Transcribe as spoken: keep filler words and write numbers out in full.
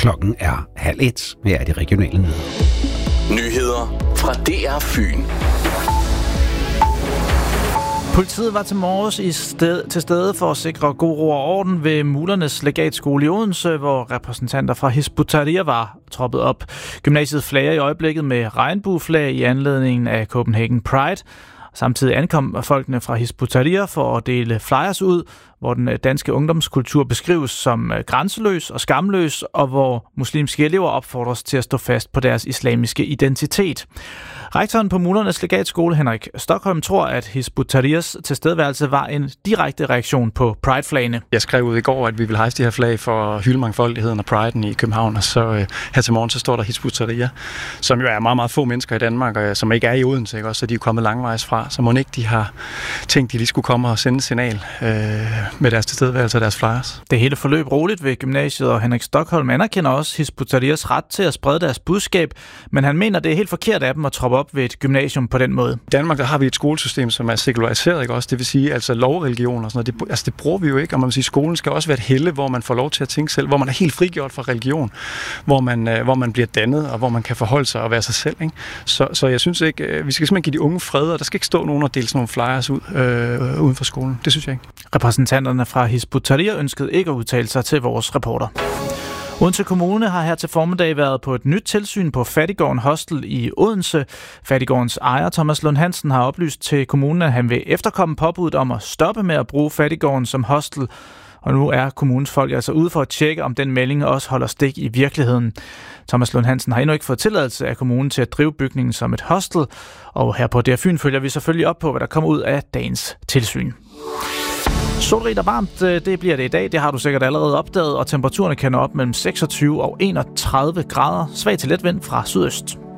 Klokken er halv et. Her er de regionale nyheder. Nyheder fra D R Fyn. Politiet var til morges i sted, til stede for at sikre god ro og orden ved Mulernes Legatskole i Odense, hvor repræsentanter fra Hizb ut-Tahrir var troppet op. Gymnasiet flager i øjeblikket med regnbueflag i anledningen af Copenhagen Pride. Samtidig ankom folkene fra Hizb ut-Tahrir for at dele flyers ud, hvor den danske ungdomskultur beskrives som grænseløs og skamløs, og hvor muslimske elever opfordres til at stå fast på deres islamiske identitet. Rektoren på Mulernes Legatskole, Henrik Stockholm, tror, at Hizb ut-Tahrirs tilstedeværelse var en direkte reaktion på Pride-flagene. Jeg skrev ud i går, at vi vil hejse de her flag for at hylde mangfoldigheden og Pride'en i København, og så øh, her til morgen, så står der Hizb ut-Tahrir, som jo er meget, meget få mennesker i Danmark, og som ikke er i Odense, ikke? Også, så de er kommet langvejs fra, så må ikke de har tænkt, at de lige skulle komme og sende et signal øh, med deres tilstedeværelse og deres flyers. Det hele forløb roligt ved gymnasiet, og Henrik Stockholm anerkender også Hizb ut-Tahrirs ret til at sprede deres budskab, men han mener, det er helt forkert af dem at troppe op ved et gymnasium på den måde. I Danmark der har vi et skolesystem, som er sekulariseret, ikke også? Det vil sige, altså lovreligion og sådan noget, det, altså det bruger vi jo ikke, og man vil sige, skolen skal også være et helle, hvor man får lov til at tænke selv, hvor man er helt frigjort fra religion, hvor man, øh, hvor man bliver dannet, og hvor man kan forholde sig og være sig selv, ikke? Så, så jeg synes ikke, øh, vi skal simpelthen give de unge fred, og der skal ikke stå nogen og dele sådan nogle flyers ud øh, uden for skolen. Det synes jeg ikke. Repræsentanterne fra Hizb ut-Tahrir ønskede ikke at udtale sig til vores reporter. Odense Kommune har her til formiddag været på et nyt tilsyn på Fattiggården Hostel i Odense. Fattiggårdens ejer, Thomas Lund Hansen, har oplyst til kommunen, at han vil efterkomme påbuddet om at stoppe med at bruge Fattiggården som hostel. Og nu er kommunens folk altså ude for at tjekke, om den melding også holder stik i virkeligheden. Thomas Lund Hansen har endnu ikke fået tilladelse af kommunen til at drive bygningen som et hostel. Og her på D R Fyn følger vi selvfølgelig op på, hvad der kommer ud af dagens tilsyn. Solrigt og varmt, det bliver det i dag. Det har du sikkert allerede opdaget, og temperaturerne kan nå op mellem seksogtyve og enogtredive grader. Svag til let vind fra sydøst.